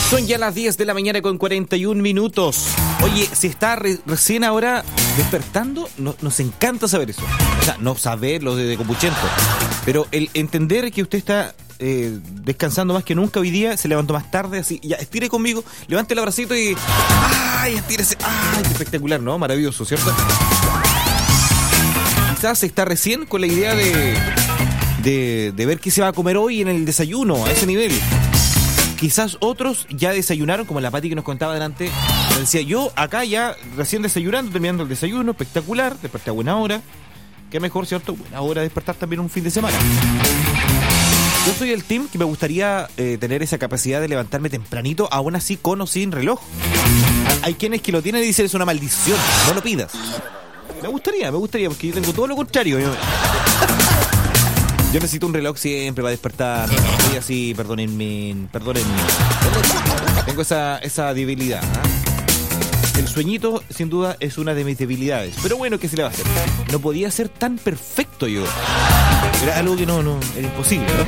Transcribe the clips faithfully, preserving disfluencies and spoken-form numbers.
Son ya las diez de la mañana con cuarenta y un minutos. Oye, si está re- recién ahora despertando, no, nos encanta saber eso. O sea, no saber lo de, de Compuchento, pero el entender que usted está eh, descansando más que nunca hoy día, se levantó más tarde, así, ya, estire conmigo, levante el abracito y... ¡Ay, estírese! ¡Ay, qué espectacular! ¿No? Maravilloso, ¿cierto? Quizás está recién con la idea de, de, de ver qué se va a comer hoy en el desayuno, a ese nivel. Quizás otros ya desayunaron, como la Pati que nos contaba delante. Decía, yo acá ya recién desayunando, terminando el desayuno, espectacular, desperté a buena hora. Qué mejor, ¿cierto? Buena hora de despertar también un fin de semana. Yo soy el team que me gustaría eh, tener esa capacidad de levantarme tempranito, aún así con o sin reloj. Hay quienes que lo tienen y dicen es una maldición, no lo pidas. Me gustaría, me gustaría, porque yo tengo todo lo contrario. Yo, yo necesito un reloj siempre para despertar. Soy así, perdónenme, perdónenme. Tengo esa, esa debilidad, ¿eh? El sueñito, sin duda, es una de mis debilidades. Pero bueno, ¿qué se le va a hacer? No podía ser tan perfecto yo. Era algo que no, no, era imposible, ¿no?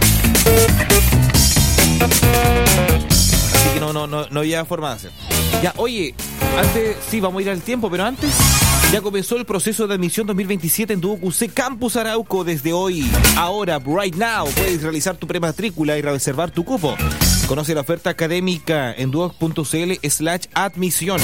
Así que no, no, no, no había forma de hacer. Ya, oye, antes, sí, vamos a ir al tiempo, pero antes... Ya comenzó el proceso de admisión dos mil veintisiete en Duoc U C Campus Arauco. Desde hoy, ahora, right now, puedes realizar tu prematrícula y reservar tu cupo. Conoce la oferta académica en duoc.cl slash admisión.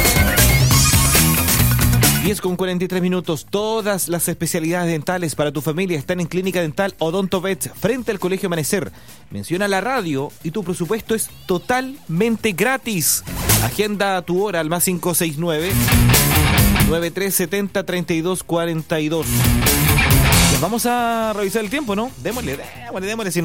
diez con cuarenta y tres minutos. Todas las especialidades dentales para tu familia están en Clínica Dental Odontovet frente al Colegio Amanecer. Menciona la radio y tu presupuesto es totalmente gratis. Agenda tu hora al más cinco seis nueve, nueve tres siete cero, tres dos cuatro dos. Vamos a revisar el tiempo, ¿no? Démosle, démosle, démosle. Si